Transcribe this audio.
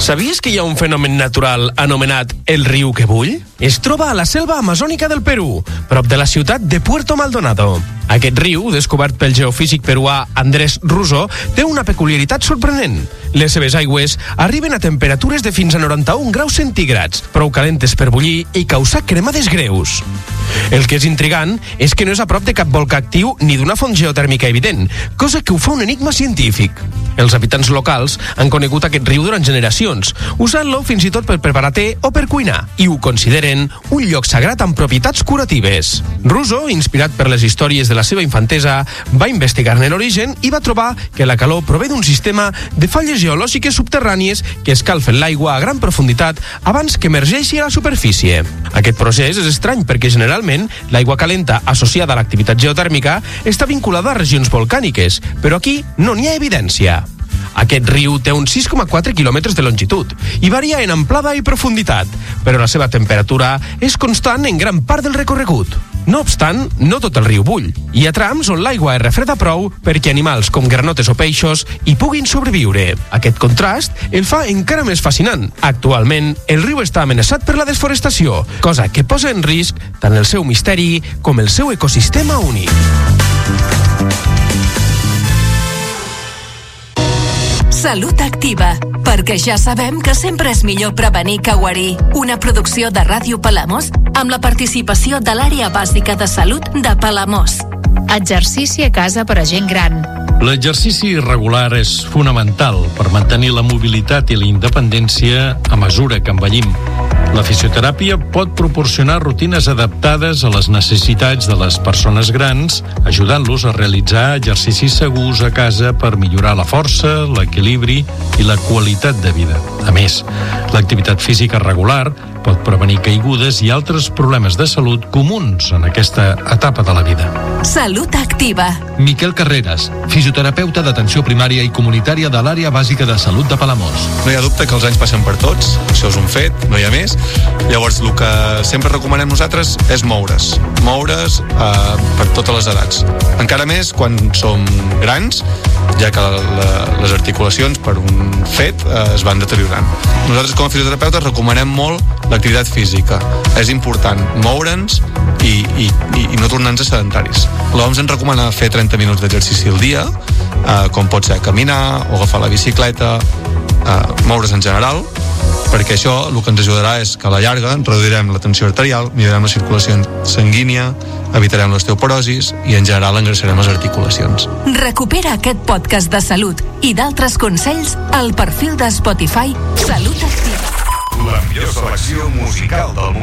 Sabies que hi ha un fenomen natural anomenat el riu que bull? Es troba a la selva amazònica del Perú, prop de la ciutat de Puerto Maldonado. Aquest riu, descobert pel geofísic peruà Andrés Russo, té una peculiaritat sorprenent. Les seves aigües arriben a temperatures de fins a 91 graus centígrads, prou calentes per bullir i causar cremades greus. El que és intrigant és que no és a prop de cap volcà actiu ni d'una font geotèrmica evident, cosa que ho fa un enigma científic. Els habitants locals han conegut aquest riu durant generacions, usant-lo fins i tot per preparar te o per cuinar, i ho consideren un lloc sagrat amb propietats curatives. Russo, inspirat per les històries de la seva infantesa, va investigar-ne l'origen i va trobar que la calor prové d'un sistema de falles geològiques subterrànies que escalfen l'aigua a gran profunditat abans que emergeixi a la superfície. Aquest procés és estrany perquè generalment l'aigua calenta associada a l'activitat geotèrmica està vinculada a regions volcàniques, però aquí no n'hi ha evidència. Aquest riu té uns 6,4 quilòmetres de longitud i varia en amplada i profunditat, però la seva temperatura és constant en gran part del recorregut. No obstant, no tot el riu bull. Hi ha trams on l'aigua es refreda prou perquè animals com granotes o peixos hi puguin sobreviure. Aquest contrast el fa encara més fascinant. Actualment, el riu està amenaçat per la desforestació, cosa que posa en risc tant el seu misteri com el seu ecosistema únic. Salut Activa, perquè ja sabem que sempre és millor prevenir que guarir. Una producció de Ràdio Palamós amb la participació de l'Àrea Bàsica de Salut de Palamós. Exercici a casa per a gent gran. L'exercici regular és fonamental per mantenir la mobilitat i la independència a mesura que envellim. La fisioteràpia pot proporcionar rutines adaptades a les necessitats de les persones grans, ajudant-los a realitzar exercicis segurs a casa per millorar la força, l'equilibri i la qualitat de vida. A més, l'activitat física regular pot prevenir caigudes i altres problemes de salut comuns en aquesta etapa de la vida. Salut Activa. Miquel Carreras, fisioterapeuta d'atenció primària i comunitària de l'Àrea Bàsica de Salut de Palamós. No hi ha dubte que els anys passen per tots, això és un fet, no hi ha més. Llavors, el que sempre recomanem nosaltres és moure's per totes les edats. Encara més quan som grans, ja que les articulacions per un fet es van deteriorant. Nosaltres com a fisioterapeutes recomanem molt l'activitat física. És important moure'ns i no tornar-nos sedentaris. L'OMS ens recomana fer 30 minuts d'exercici al dia, com pot ser caminar o agafar la bicicleta, moure's en general, perquè això el que ens ajudarà és que a la llarga reduirem la tensió arterial, millorarem la circulació sanguínia, evitarem l'osteoporosis i en general engreixarem les articulacions. Recupera aquest podcast de salut i d'altres consells al perfil de Spotify Salut Activa. La millor selecció musical del món.